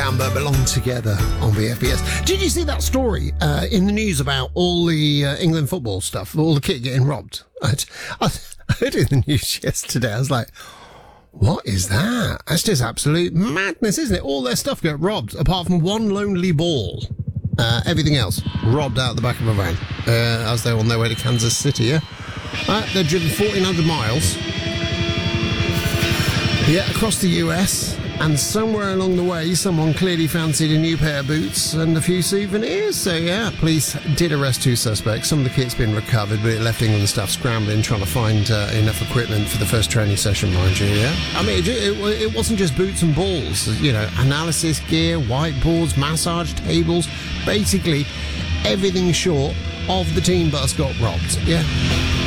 Amber belong together on VFBS. Did you see that story in the news about all the England football stuff, all the kit getting robbed? I heard it in the news yesterday. I was like, what is that? That's just absolute madness, isn't it? All their stuff got robbed, apart from one lonely ball. Everything else robbed out the back of a van as they're on their way to Kansas City, yeah? They've driven 1,400 miles. Yeah, across the US, and somewhere along the way, someone clearly fancied a new pair of boots and a few souvenirs. So, yeah, police did arrest 2 suspects. Some of the kit's been recovered, but it left England staff scrambling, trying to find enough equipment for the first training session, mind you, yeah? I mean, it wasn't just boots and balls, you know, analysis gear, whiteboards, massage tables, basically everything short of the team bus got robbed, yeah?